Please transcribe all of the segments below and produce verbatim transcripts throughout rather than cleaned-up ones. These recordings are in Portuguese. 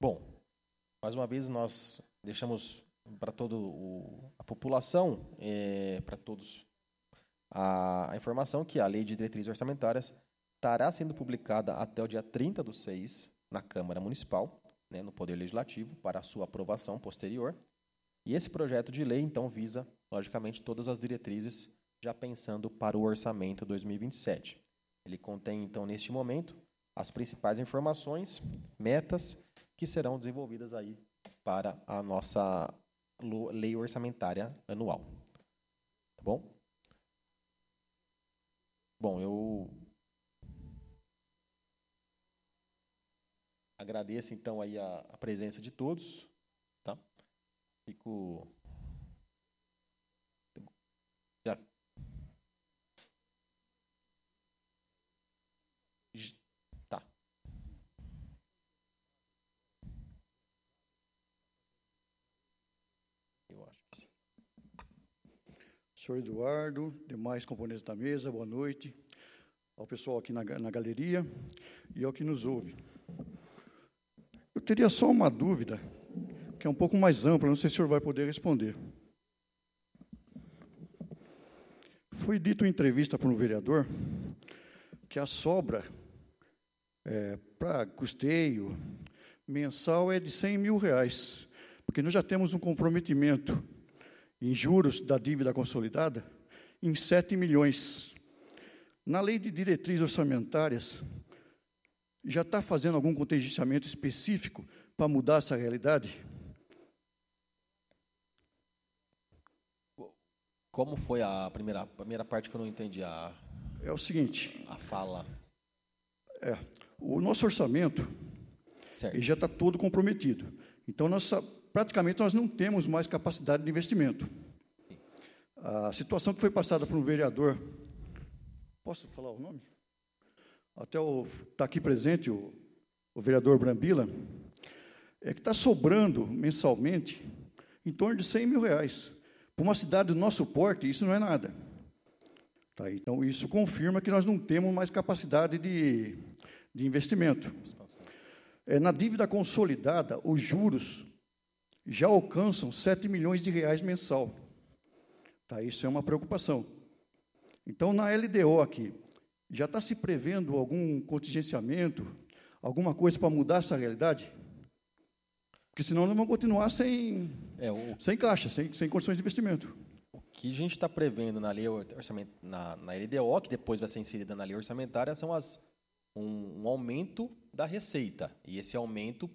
Bom, mais uma vez nós deixamos para toda a população, é, para todos, a, a informação que a Lei de Diretrizes Orçamentárias estará sendo publicada até o dia trinta do seis na Câmara Municipal, né, no Poder Legislativo, para a sua aprovação posterior. E esse projeto de lei, então, visa, logicamente, todas as diretrizes, já pensando para o orçamento dois mil e vinte e sete. Ele contém, então, neste momento, as principais informações, metas, que serão desenvolvidas aí para a nossa lei orçamentária anual. Tá bom? Bom, eu agradeço, então, aí a, a presença de todos, tá? Fico... Já... Tá. Eu acho que sim. Senhor Eduardo, demais componentes da mesa, boa noite. Ao pessoal aqui na, na galeria e ao que nos ouve. Eu teria só uma dúvida, que é um pouco mais ampla, não sei se o senhor vai poder responder. Foi dito em entrevista para um vereador que a sobra é, para custeio mensal é de cem mil reais, porque nós já temos um comprometimento em juros da dívida consolidada em sete milhões. Na lei de diretrizes orçamentárias, já está fazendo algum contingenciamento específico para mudar essa realidade? Como foi a primeira, a primeira parte que eu não entendi? A, é o seguinte... A fala... É, o nosso orçamento ele já está todo comprometido. Então, nossa, praticamente, nós não temos mais capacidade de investimento. Sim. A situação que foi passada por um vereador... Posso falar o nome? Até está aqui presente o, o vereador Brambila, é que está sobrando mensalmente em torno de cem mil reais. Para uma cidade do nosso porte, isso não é nada. Tá, então, isso confirma que nós não temos mais capacidade de, de investimento. É, na dívida consolidada, os juros já alcançam sete milhões de reais mensal. Tá, isso é uma preocupação. Então, na L D O aqui, já está se prevendo algum contingenciamento, alguma coisa para mudar essa realidade? Porque senão nós vamos continuar sem, é, o, sem caixa, sem, sem condições de investimento. O que a gente está prevendo na lei orçament, na, na L D O, que depois vai ser inserida na lei orçamentária, são as, um, um aumento da receita. E esse aumento,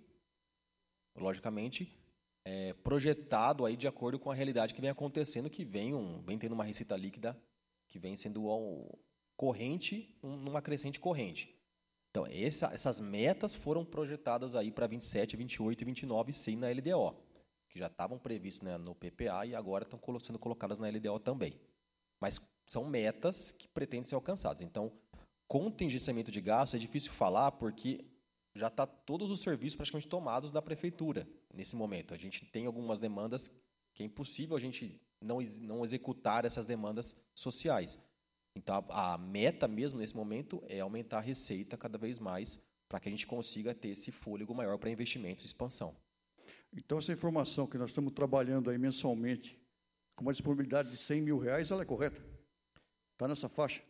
logicamente, é projetado aí de acordo com a realidade que vem acontecendo, que vem, um, vem tendo uma receita líquida que vem sendo corrente, numa crescente corrente. Então, essa, essas metas foram projetadas aí para vinte e sete, vinte e oito e vinte e nove, sim, na L D O, que já estavam previstas, né, no P P A e agora estão sendo colocadas na L D O também. Mas são metas que pretendem ser alcançadas. Então, contingenciamento de gastos é difícil falar porque já está todos os serviços praticamente tomados da prefeitura nesse momento. A gente tem algumas demandas que é impossível a gente não, não executar essas demandas sociais. Então, a, a meta mesmo, nesse momento, é aumentar a receita cada vez mais para que a gente consiga ter esse fôlego maior para investimento e expansão. Então, essa informação que nós estamos trabalhando aí mensalmente, com uma disponibilidade de cem mil reais, ela é correta? Está nessa faixa?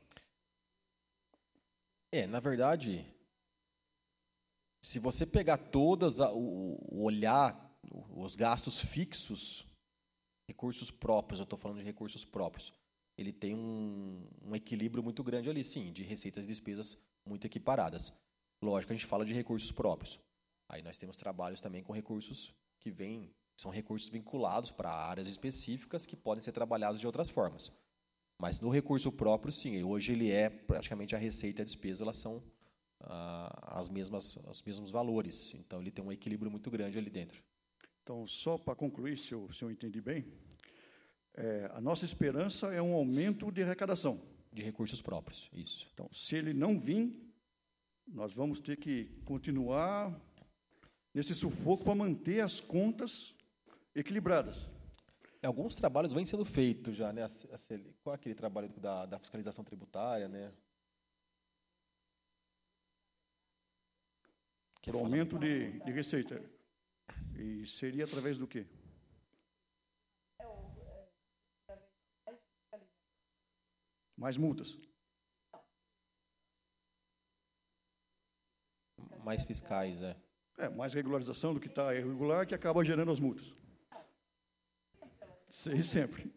É, na verdade, se você pegar todas, a, o, o olhar os gastos fixos, recursos próprios, eu estou falando de recursos próprios, ele tem um, um equilíbrio muito grande ali, sim, de receitas e despesas muito equiparadas. Lógico, a gente fala de recursos próprios. Aí nós temos trabalhos também com recursos que vêm, são recursos vinculados para áreas específicas que podem ser trabalhados de outras formas. Mas no recurso próprio, sim, hoje ele é praticamente a receita e a despesa, elas são ah, as mesmas, os mesmos valores. Então ele tem um equilíbrio muito grande ali dentro. Então, só para concluir, se eu, se eu entendi bem, é, a nossa esperança é um aumento de arrecadação. De recursos próprios, isso. Então, se ele não vir, nós vamos ter que continuar nesse sufoco para manter as contas equilibradas. Alguns trabalhos vêm sendo feitos já, né? Qual é aquele trabalho da, da fiscalização tributária, né? Por aumento de, de receita. E seria através do quê? Mais multas. Mais fiscais, é. É, mais regularização do que está irregular, que acaba gerando as multas. Sei sempre.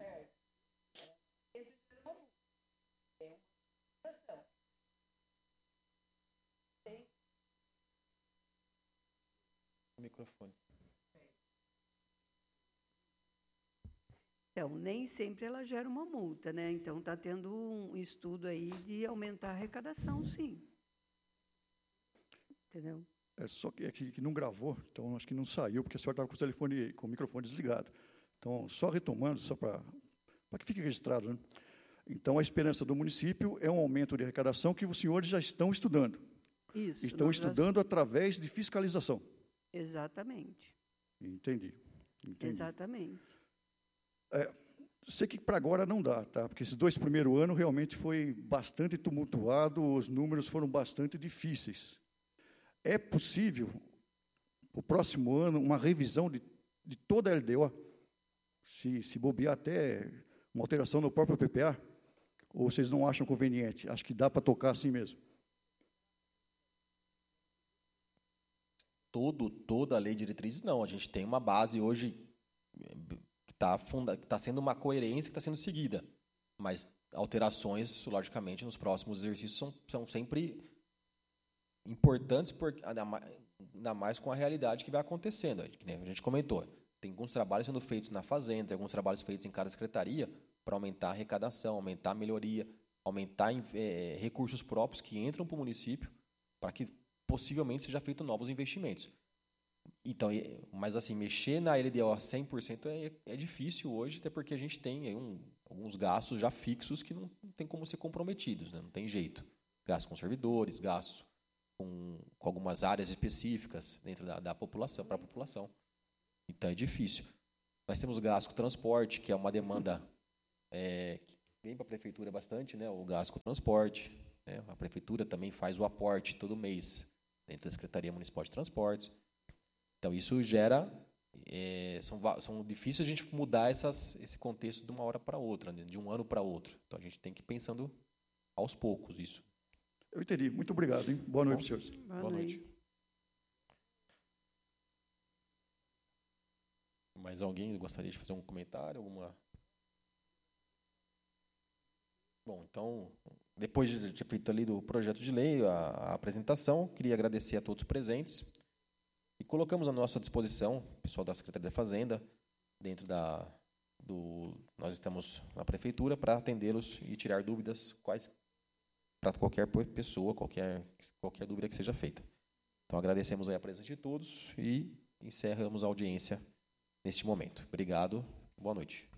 Microfone. Então, nem sempre ela gera uma multa, né? Então, está tendo um estudo aí de aumentar a arrecadação, sim. Entendeu? É só que, é que, que não gravou, então acho que não saiu, porque a senhora estava com o telefone, com o microfone desligado. Então, só retomando, só para que fique registrado, né? Então, a esperança do município é um aumento de arrecadação que os senhores já estão estudando. Isso. Estão estudando já... através de fiscalização. Exatamente. Entendi. Entendi. Exatamente. É, sei que para agora não dá, tá? Porque esses dois primeiros anos realmente foi bastante tumultuado, os números foram bastante difíceis. É possível, o próximo ano, uma revisão de, de toda a L D O, se, se bobear até uma alteração no próprio P P A, ou vocês não acham conveniente? Acho que dá para tocar assim mesmo. Todo, toda a lei de diretrizes, não. A gente tem uma base hoje que está tá sendo uma coerência que está sendo seguida. Mas alterações, logicamente, nos próximos exercícios são, são sempre importantes, porque, ainda mais com a realidade que vai acontecendo. Que nem a gente comentou, tem alguns trabalhos sendo feitos na Fazenda, tem alguns trabalhos feitos em cada secretaria para aumentar a arrecadação, aumentar a melhoria, aumentar é, recursos próprios que entram para o município para que possivelmente seja feito novos investimentos. Então, mas assim, mexer na L D O cem por cento é, é difícil hoje, até porque a gente tem um, alguns gastos já fixos que não, não tem como ser comprometidos, né? Não tem jeito. Gastos com servidores, gastos com, com algumas áreas específicas dentro da, da população, para a população. Então é difícil. Nós temos gasto com transporte, que é uma demanda é, que vem para a prefeitura bastante, né? O gasto com transporte. Né? A prefeitura também faz o aporte todo mês dentro da Secretaria Municipal de Transportes. Então, isso gera... É, são, são difíceis a gente mudar essas, esse contexto de uma hora para outra, né? De um ano para outro. Então, a gente tem que ir pensando aos poucos isso. Eu entendi. Muito obrigado, hein? Boa noite, senhores. Boa, Boa noite. noite. Mais alguém gostaria de fazer um comentário? Alguma... Bom, então, depois de ter feito ali do projeto de lei, a, a apresentação, queria agradecer a todos os presentes e colocamos à nossa disposição, o pessoal da Secretaria da Fazenda, dentro da... Do, nós estamos na prefeitura para atendê-los e tirar dúvidas quais para qualquer pessoa, qualquer, qualquer dúvida que seja feita. Então, agradecemos aí a presença de todos e encerramos a audiência neste momento. Obrigado, boa noite.